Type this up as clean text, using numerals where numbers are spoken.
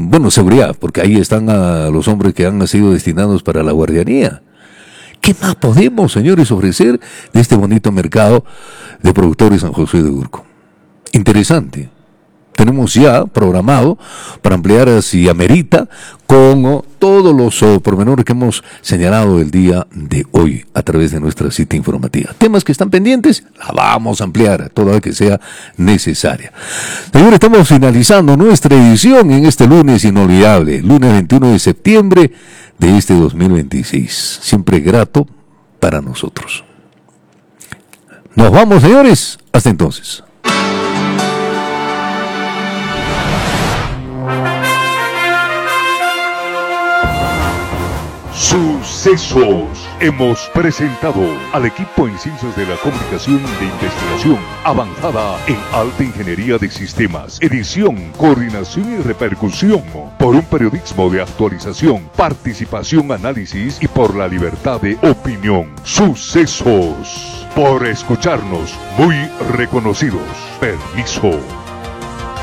seguridad, porque ahí están los hombres que han sido destinados para la guardianía. ¿Qué más podemos, señores, ofrecer de este bonito mercado de productores San José de Urco? Interesante. Tenemos ya programado para ampliar, si amerita, con todos los pormenores que hemos señalado el día de hoy a través de nuestra cita informativa. Temas que están pendientes, la vamos a ampliar toda vez que sea necesaria. Señores, estamos finalizando nuestra edición en este lunes inolvidable, lunes 21 de septiembre de este 2026. Siempre grato para nosotros. Nos vamos, señores. Hasta entonces. Sucesos. Hemos presentado al equipo en Ciencias de la Comunicación de Investigación Avanzada en Alta Ingeniería de Sistemas, edición, coordinación y repercusión, por un periodismo de actualización, participación, análisis y por la libertad de opinión. Sucesos. Por escucharnos, muy reconocidos. Permiso.